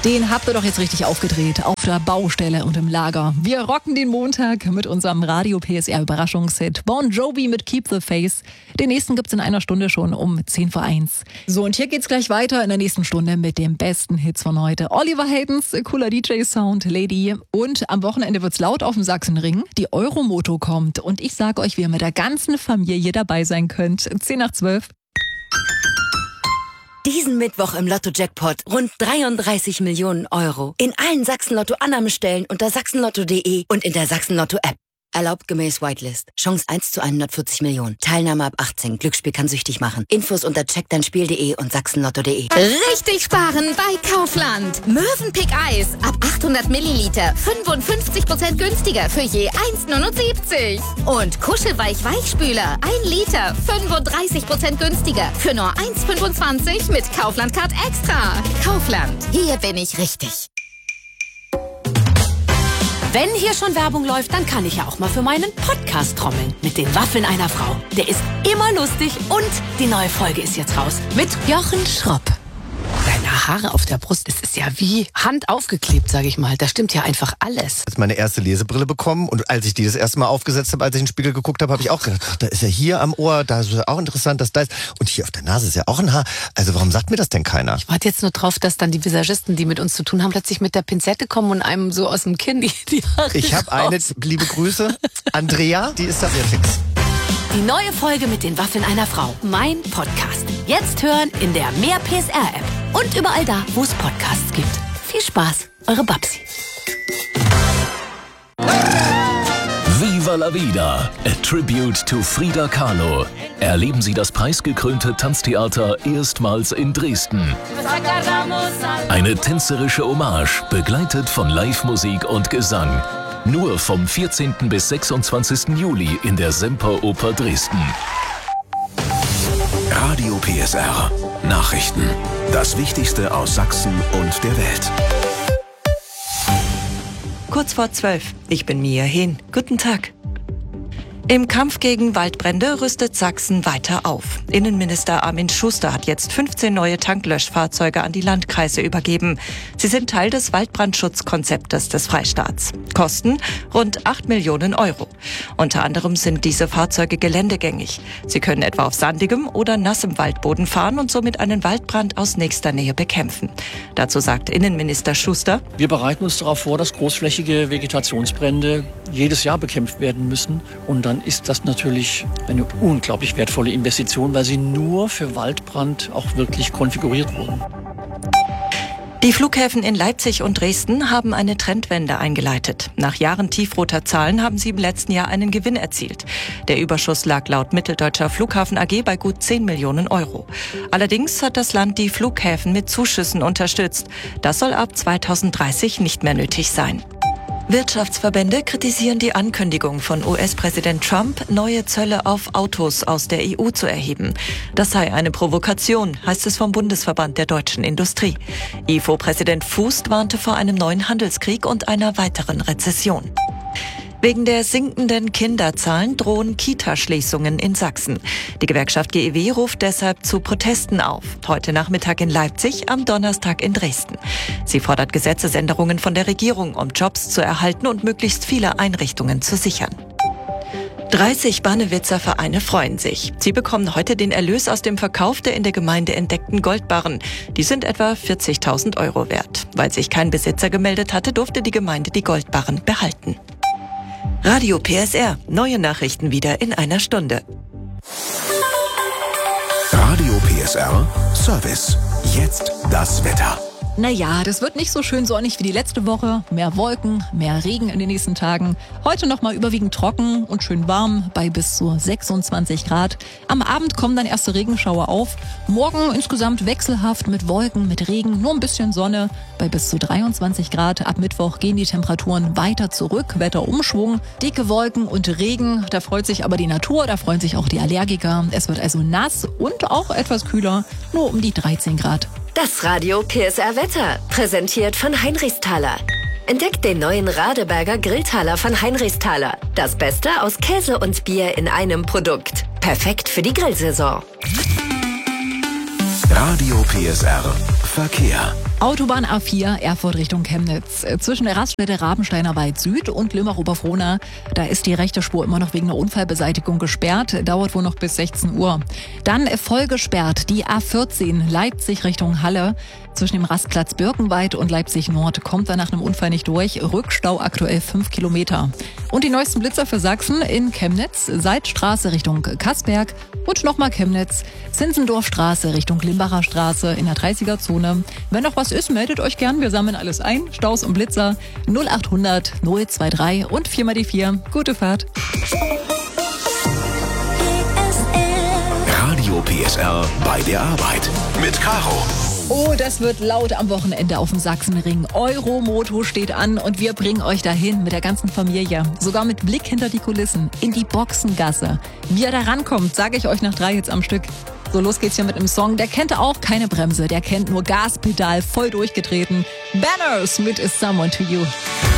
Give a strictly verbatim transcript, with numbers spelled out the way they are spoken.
Den habt ihr doch jetzt richtig aufgedreht, auf der Baustelle und im Lager. Wir rocken den Montag mit unserem Radio P S R Überraschungshit Bon Jovi mit Keep the Faith. Den nächsten gibt's in einer Stunde schon um zehn vor eins. So, und hier geht's gleich weiter in der nächsten Stunde mit den besten Hits von heute. Oliver Heldens, cooler D J-Sound, Lady. Und am Wochenende wird's laut auf dem Sachsenring. Die Euromoto kommt und ich sag euch, wie ihr mit der ganzen Familie dabei sein könnt. zehn nach zwölf. Diesen Mittwoch im Lotto-Jackpot rund dreiunddreißig Millionen Euro. In allen Sachsen-Lotto-Annahmestellen unter sachsenlotto punkt de und in der Sachsen-Lotto-App. Erlaubt gemäß Whitelist. Chance eins zu hundertvierzig Millionen. Teilnahme ab achtzehn. Glücksspiel kann süchtig machen. Infos unter check dein spiel punkt de und sachsenlotto punkt de. Richtig sparen bei Kaufland. Mövenpick Eis ab achthundert Milliliter. fünfundfünfzig Prozent günstiger für je eins Komma neunundsiebzig. Und Kuschelweich Weichspüler. ein Liter. fünfunddreißig Prozent günstiger für nur eins Komma fünfundzwanzig mit Kaufland Card Extra. Kaufland. Hier bin ich richtig. Wenn hier schon Werbung läuft, dann kann ich ja auch mal für meinen Podcast trommeln. Mit den Waffeln einer Frau. Der ist immer lustig und die neue Folge ist jetzt raus. Mit Jochen Schropp. Deine Haare auf der Brust, das ist ja wie Hand aufgeklebt, sage ich mal. Da stimmt ja einfach alles. Ich habe meine erste Lesebrille bekommen und als ich die das erste Mal aufgesetzt habe, als ich in den Spiegel geguckt habe, habe ich auch gedacht, ach, da ist ja hier am Ohr, da ist ja auch interessant, dass da ist. Und hier auf der Nase ist ja auch ein Haar. Also warum sagt mir das denn keiner? Ich warte jetzt nur drauf, dass dann die Visagisten, die mit uns zu tun haben, plötzlich mit der Pinzette kommen und einem so aus dem Kinn die, die Haare Ich habe eine, liebe Grüße, Andrea, die ist da sehr fix. Die neue Folge mit den Waffeln einer Frau. Mein Podcast. Jetzt hören in der Mehr P S R-App. Und überall da, wo es Podcasts gibt. Viel Spaß, eure Babsi. Viva la Vida, a tribute to Frida Kahlo. Erleben Sie das preisgekrönte Tanztheater erstmals in Dresden. Eine tänzerische Hommage, begleitet von Live-Musik und Gesang. Nur vom vierzehnten bis sechsundzwanzigsten Juli in der Semperoper Dresden. Radio P S R. Nachrichten. Das Wichtigste aus Sachsen und der Welt. Kurz vor zwölf. Ich bin Mia Hehn. Guten Tag. Im Kampf gegen Waldbrände rüstet Sachsen weiter auf. Innenminister Armin Schuster hat jetzt fünfzehn neue Tanklöschfahrzeuge an die Landkreise übergeben. Sie sind Teil des Waldbrandschutzkonzeptes des Freistaats. Kosten rund acht Millionen Euro. Unter anderem sind diese Fahrzeuge geländegängig. Sie können etwa auf sandigem oder nassem Waldboden fahren und somit einen Waldbrand aus nächster Nähe bekämpfen. Dazu sagt Innenminister Schuster: Wir bereiten uns darauf vor, dass großflächige Vegetationsbrände jedes Jahr bekämpft werden müssen. Und dann ist das natürlich eine unglaublich wertvolle Investition, weil sie nur für Waldbrand auch wirklich konfiguriert wurden. Die Flughäfen in Leipzig und Dresden haben eine Trendwende eingeleitet. Nach Jahren tiefroter Zahlen haben sie im letzten Jahr einen Gewinn erzielt. Der Überschuss lag laut Mitteldeutscher Flughafen A G bei gut zehn Millionen Euro. Allerdings hat das Land die Flughäfen mit Zuschüssen unterstützt. Das soll ab zweitausenddreißig nicht mehr nötig sein. Wirtschaftsverbände kritisieren die Ankündigung von U S-Präsident Trump, neue Zölle auf Autos aus der E U zu erheben. Das sei eine Provokation, heißt es vom Bundesverband der deutschen Industrie. I F O-Präsident Fußt warnte vor einem neuen Handelskrieg und einer weiteren Rezession. Wegen der sinkenden Kinderzahlen drohen Kita-Schließungen in Sachsen. Die Gewerkschaft G E W ruft deshalb zu Protesten auf. Heute Nachmittag in Leipzig, am Donnerstag in Dresden. Sie fordert Gesetzesänderungen von der Regierung, um Jobs zu erhalten und möglichst viele Einrichtungen zu sichern. dreißig Bannewitzer Vereine freuen sich. Sie bekommen heute den Erlös aus dem Verkauf der in der Gemeinde entdeckten Goldbarren. Die sind etwa vierzigtausend Euro wert. Weil sich kein Besitzer gemeldet hatte, durfte die Gemeinde die Goldbarren behalten. Radio P S R. Neue Nachrichten wieder in einer Stunde. Radio P S R Service. Jetzt das Wetter. Naja, das wird nicht so schön sonnig wie die letzte Woche. Mehr Wolken, mehr Regen in den nächsten Tagen. Heute nochmal überwiegend trocken und schön warm bei bis zu sechsundzwanzig Grad. Am Abend kommen dann erste Regenschauer auf. Morgen insgesamt wechselhaft mit Wolken, mit Regen, nur ein bisschen Sonne bei bis zu dreiundzwanzig Grad. Ab Mittwoch gehen die Temperaturen weiter zurück. Wetterumschwung, dicke Wolken und Regen. Da freut sich aber die Natur, da freuen sich auch die Allergiker. Es wird also nass und auch etwas kühler, nur um die dreizehn Grad. Das Radio P S R Wetter, präsentiert von Heinrichsthaler. Entdeckt den neuen Radeberger Grilltaler von Heinrichsthaler. Das Beste aus Käse und Bier in einem Produkt. Perfekt für die Grillsaison. Radio P S R Verkehr. Autobahn A vier, Erfurt Richtung Chemnitz. Zwischen der Raststätte Rabensteiner Wald Süd und Limbach-Oberfrohna, da ist die rechte Spur immer noch wegen einer Unfallbeseitigung gesperrt. Dauert wohl noch bis sechzehn Uhr. Dann voll gesperrt die A vierzehn, Leipzig Richtung Halle. Zwischen dem Rastplatz Birkenweid und Leipzig Nord kommt da nach einem Unfall nicht durch. Rückstau aktuell fünf Kilometer. Und die neuesten Blitzer für Sachsen in Chemnitz, Seidstraße Richtung Kassberg und nochmal Chemnitz, Zinzendorfstraße Richtung Limbacher Straße in der dreißiger Zone. Wenn noch was ist, meldet euch gern. Wir sammeln alles ein. Staus und Blitzer null acht hundert null zwei drei und vier mal die vier. Gute Fahrt. Radio P S R bei der Arbeit mit Caro. Oh, das wird laut am Wochenende auf dem Sachsenring. Euromoto steht an und wir bringen euch dahin mit der ganzen Familie. Sogar mit Blick hinter die Kulissen in die Boxengasse. Wie er da rankommt, sage ich euch nach drei Hits am Stück. So, los geht's hier mit einem Song. Der kennt auch keine Bremse, der kennt nur Gaspedal, voll durchgetreten. Banners mit Is Someone to You.